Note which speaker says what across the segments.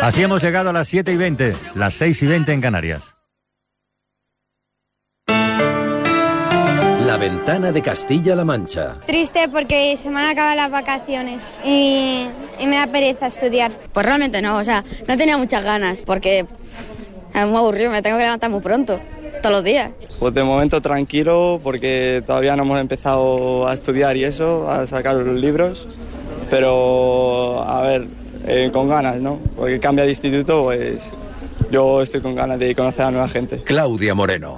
Speaker 1: Así hemos llegado a las 7:20, las 6:20 en Canarias.
Speaker 2: La ventana de Castilla-La Mancha.
Speaker 3: Triste porque se me han acabado las vacaciones y me da pereza estudiar.
Speaker 4: Pues realmente no, no tenía muchas ganas porque es muy aburrido, me tengo que levantar muy pronto, todos los días.
Speaker 5: Pues de momento tranquilo porque todavía no hemos empezado a estudiar y eso, a sacar los libros, pero a ver, con ganas, ¿no? Porque cambia de instituto, pues yo estoy con ganas de conocer a nueva gente.
Speaker 2: Claudia Moreno.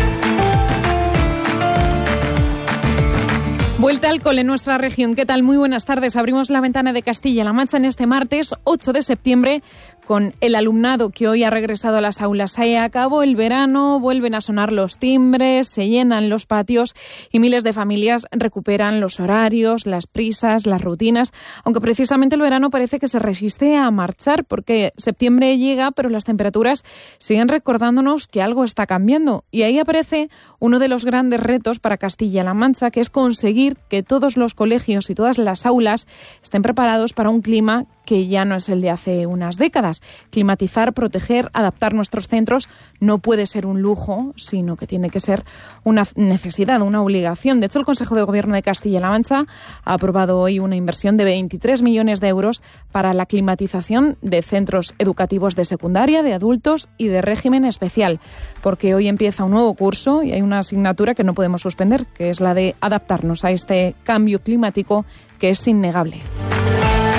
Speaker 6: Vuelta al cole en nuestra región. ¿Qué tal? Muy buenas tardes. Abrimos la ventana de Castilla-La Mancha en este martes 8 de septiembre con el alumnado que hoy ha regresado a las aulas. Se acabó el verano, vuelven a sonar los timbres, se llenan los patios y miles de familias recuperan los horarios, las prisas, las rutinas, aunque precisamente el verano parece que se resiste a marchar porque septiembre llega, pero las temperaturas siguen recordándonos que algo está cambiando. Y ahí aparece uno de los grandes retos para Castilla-La Mancha, que es conseguir que todos los colegios y todas las aulas estén preparados para un clima que ya no es el de hace unas décadas. Climatizar, proteger, adaptar nuestros centros no puede ser un lujo, sino que tiene que ser una necesidad, una obligación. De hecho, el Consejo de Gobierno de Castilla-La Mancha ha aprobado hoy una inversión de 23 millones de euros para la climatización de centros educativos de secundaria, de adultos y de régimen especial, porque hoy empieza un nuevo curso y hay una asignatura que no podemos suspender, que es la de adaptarnos a este cambio climático que es innegable.